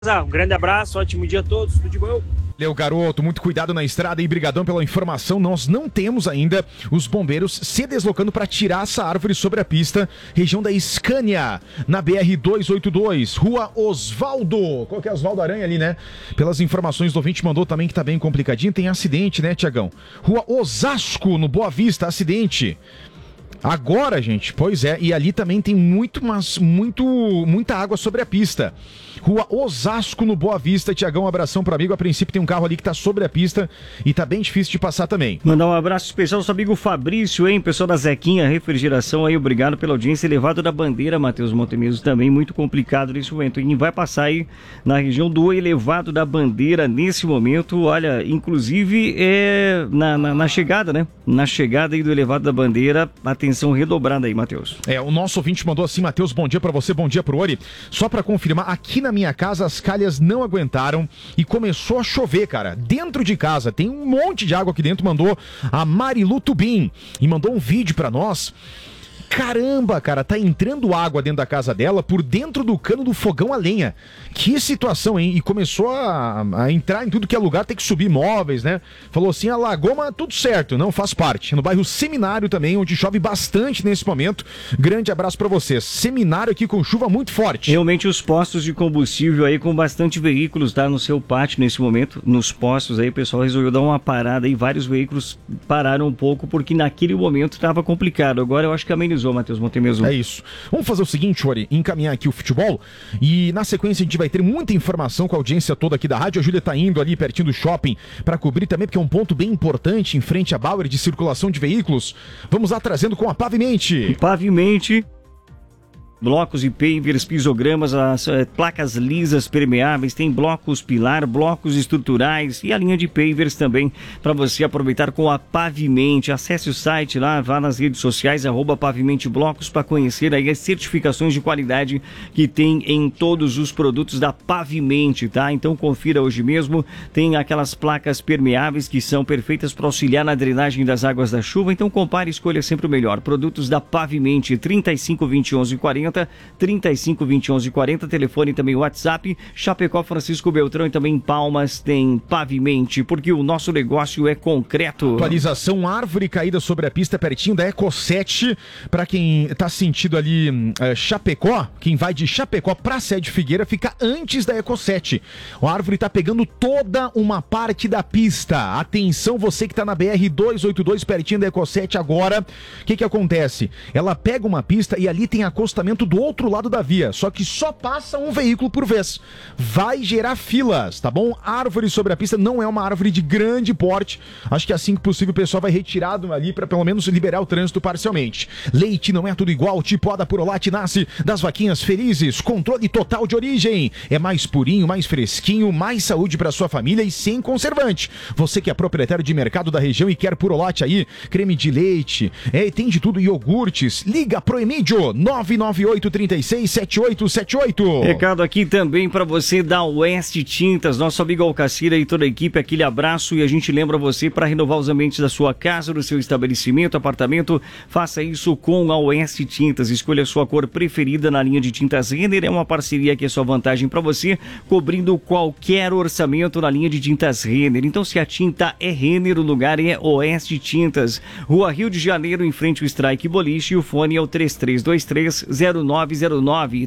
Um grande abraço, ótimo dia a todos, tudo de bom? Valeu, garoto, muito cuidado na estrada e brigadão pela informação. Nós não temos ainda os bombeiros se deslocando para tirar essa árvore sobre a pista, região da Scania, na BR-282, Rua Osvaldo. Qual que é Osvaldo Aranha ali, né? Pelas informações do ouvinte mandou também que tá bem complicadinho, tem acidente, né, Tiagão? Rua Osasco, no Boa Vista, acidente. Agora, gente, pois é, e ali também tem muita água sobre a pista. Rua Osasco, no Boa Vista. Tiagão, um abração pro amigo. A princípio tem um carro ali que tá sobre a pista e tá bem difícil de passar também. Mandar um abraço especial ao seu amigo Fabrício, hein? Pessoal da Zequinha Refrigeração aí, obrigado pela audiência. Elevado da Bandeira, Matheus Montemeso, também muito complicado nesse momento. E vai passar aí na região do Elevado da Bandeira nesse momento. Olha, inclusive na chegada, né? Na chegada aí do Elevado da Bandeira, atenção redobrada aí, Matheus. O nosso ouvinte mandou assim: Matheus, bom dia pra você, bom dia pro Ori. Só pra confirmar, aqui na minha casa as calhas não aguentaram e começou a chover, cara. Dentro de casa tem um monte de água aqui dentro. Mandou a Marilu Tubim e mandou um vídeo pra nós. Caramba, cara, tá entrando água dentro da casa dela por dentro do cano do fogão a lenha. Que situação, hein? E começou a entrar em tudo que é lugar, tem que subir móveis, né? Falou assim, alagou, mas tudo certo, não faz parte. No bairro Seminário também, onde chove bastante nesse momento. Grande abraço pra vocês. Seminário aqui com chuva muito forte. Realmente os postos de combustível aí com bastante veículos, tá? No seu pátio nesse momento, nos postos aí, o pessoal resolveu dar uma parada aí, vários veículos pararam um pouco porque naquele momento tava complicado. Agora eu acho que amenizou, Matheus Montemeso. É isso. Vamos fazer o seguinte, Ori, encaminhar aqui o futebol e na sequência a gente vai ter muita informação com a audiência toda aqui da rádio. A Júlia tá indo ali pertinho do shopping para cobrir também, porque é um ponto bem importante em frente à Bauer de circulação de veículos. Vamos lá trazendo com a Pavimente. Pavimente. Blocos e pavers, pisogramas, as placas lisas permeáveis, tem blocos pilar, blocos estruturais e a linha de pavers também para você aproveitar com a Pavimente. Acesse o site lá, vá nas redes sociais, @Pavimente Blocos, para conhecer aí as certificações de qualidade que tem em todos os produtos da Pavimente, tá? Então confira hoje mesmo, tem aquelas placas permeáveis que são perfeitas para auxiliar na drenagem das águas da chuva, então compare e escolha sempre o melhor. Produtos da Pavimente, 35 20 11 40, 35 20 11 40, telefone também WhatsApp, Chapecó, Francisco Beltrão e também Palmas tem Pavimente, porque o nosso negócio é concreto. Atualização, árvore caída sobre a pista pertinho da Eco 7, para quem tá sentido ali Chapecó, quem vai de Chapecó pra Sede Figueira fica antes da Eco 7. A árvore tá pegando toda uma parte da pista. Atenção, você que tá na BR-282 pertinho da Eco 7 agora, o que acontece? Ela pega uma pista e ali tem acostamento do outro lado da via, só que só passa um veículo por vez. Vai gerar filas, tá bom? Árvore sobre a pista não é uma árvore de grande porte. Acho que assim que possível o pessoal vai retirado ali para pelo menos liberar o trânsito parcialmente. Leite não é tudo igual, tipo Oda Purolate nasce das vaquinhas felizes, controle total de origem. É mais purinho, mais fresquinho, mais saúde para sua família e sem conservante. Você que é proprietário de mercado da região e quer Purolate aí, creme de leite, tem de tudo, iogurtes, liga pro Emídio, 998367878. Recado aqui também para você da Oeste Tintas, nosso amigo Alcacira e toda a equipe, aquele abraço, e a gente lembra você para renovar os ambientes da sua casa, do seu estabelecimento, apartamento, faça isso com a Oeste Tintas. Escolha a sua cor preferida na linha de tintas Renner, é uma parceria que é sua vantagem para você, cobrindo qualquer orçamento na linha de tintas Renner. Então se a tinta é Renner, o lugar é Oeste Tintas. Rua Rio de Janeiro, em frente ao Strike Boliche, e o fone é o 33230909,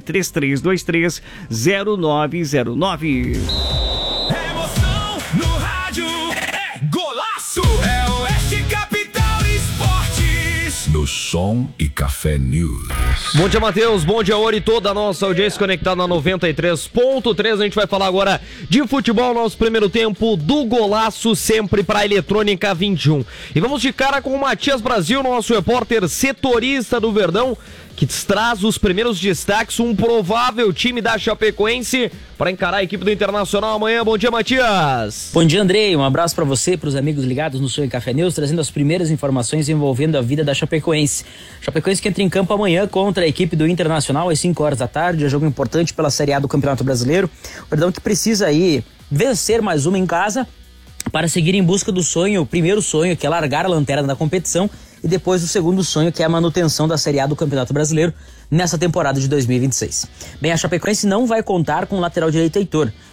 33230909. Emoção no rádio, golaço, Oeste Capital Esportes. No Som e Café News. Bom dia, Matheus, bom dia, Ori, toda a nossa audiência conectada na 93.3. A gente vai falar agora de futebol, nosso primeiro tempo do golaço, sempre para Eletrônica 21. E vamos de cara com o Matias Brasil, nosso repórter setorista do Verdão, que traz os primeiros destaques, um provável time da Chapecoense para encarar a equipe do Internacional amanhã. Bom dia, Matias. Bom dia, Andrei. Um abraço para você, para os amigos ligados no Som e Café News, trazendo as primeiras informações envolvendo a vida da Chapecoense. Chapecoense que entra em campo amanhã contra a equipe do Internacional às 5 horas da tarde. É jogo importante pela Série A do Campeonato Brasileiro. O Verdão que precisa aí vencer mais uma em casa para seguir em busca do sonho, o primeiro sonho, que é largar a lanterna da competição e depois o segundo sonho, que é a manutenção da Série A do Campeonato Brasileiro nessa temporada de 2026. Bem, a Chapecoense não vai contar com o lateral direito Heitor.